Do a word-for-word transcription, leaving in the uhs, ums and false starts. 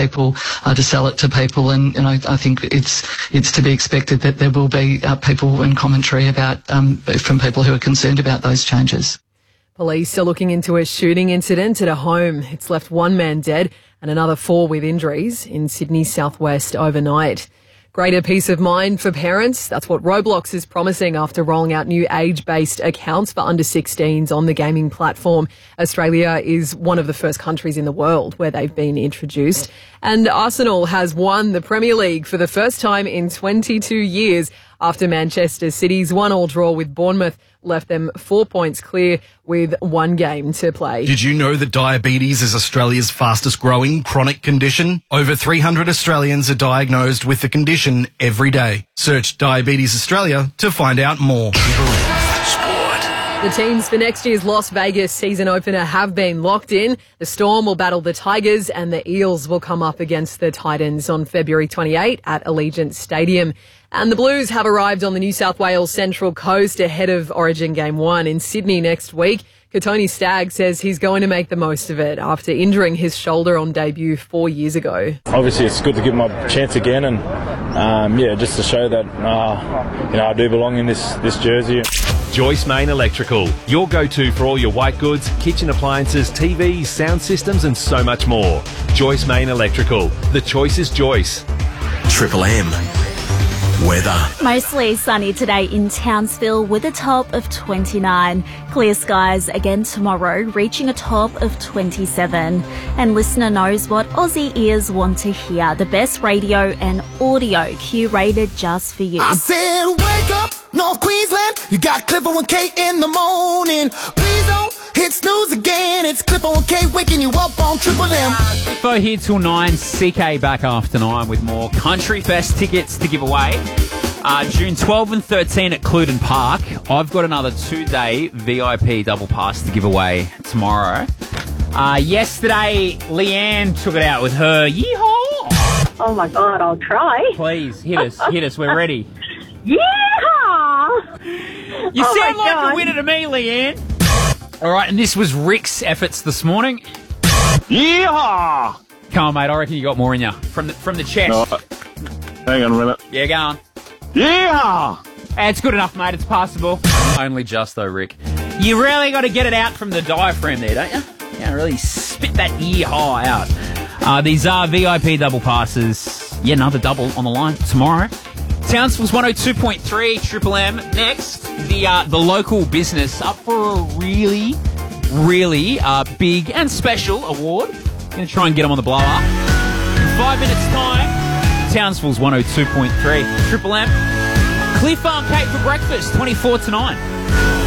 people, uh, to sell it to people. And, and I, I think it's it's to be expected that there will be uh, people and commentary about um, from people who are concerned about those changes. Police are looking into a shooting incident at a home. It's left one man dead and another four with injuries in Sydney's southwest overnight. Greater peace of mind for parents. That's what Roblox is promising after rolling out new age-based accounts for under sixteens on the gaming platform. Australia is one of the first countries in the world where they've been introduced. And Arsenal has won the Premier League for the first time in twenty-two years after Manchester City's one-all draw with Bournemouth left them four points clear with one game to play. Did you know that diabetes is Australia's fastest growing chronic condition? Over three hundred Australians are diagnosed with the condition every day. Search Diabetes Australia to find out more. The teams for next year's Las Vegas season opener have been locked in. The Storm will battle the Tigers and the Eels will come up against the Titans on February twenty-eighth at Allegiant Stadium. And the Blues have arrived on the New South Wales Central Coast ahead of Origin Game one in Sydney next week. Kotoni Stagg says he's going to make the most of it after injuring his shoulder on debut four years ago. Obviously, it's good to give him a chance again and, um, yeah, just to show that, uh, you know, I do belong in this, this jersey. Joyce Main Electrical, your go-to for all your white goods, kitchen appliances, T Vs, sound systems and so much more. Joyce Main Electrical, the choice is Joyce. Triple M. Weather. Mostly sunny today in Townsville with a top of twenty-nine. Clear skies again tomorrow, reaching a top of twenty-seven. And listener knows what Aussie ears want to hear. The best radio and audio curated just for you. I said wake up, North Queensland. You got Clipper one K in the morning. Please don't hit snooze again. It's Clipper one K waking you up on Triple M. Info here till nine. C K back after nine with more Country Fest tickets to give away. Uh, June twelfth and thirteenth at Cluden Park. I've got another two-day V I P double pass to give away tomorrow. Uh, yesterday, Leanne took it out with her Yeehaw! Oh my God, I'll try. Please, hit us, hit us, we're ready. Yeehaw! You oh sound like God. a winner to me, Leanne. All right, and this was Rick's efforts this morning. Yeehaw! Come on, mate, I reckon you got more in you. From the, from the chest. No, hang on a minute. Yeah, go on. Yeah! It's good enough, mate. It's passable. Only just, though, Rick. You really got to get it out from the diaphragm there, don't you? Yeah, really spit that yeehaw out. Uh, these are V I P double passes. Yeah, another double on the line tomorrow. Townsville's one oh two point three, Triple M. Next, the uh, the local business up for a really, really uh, big and special award. Going to try and get them on the blower. In five minutes' time, Townsville's one oh two point three, Triple M. Clear Farm cake for breakfast, twenty-four to nine.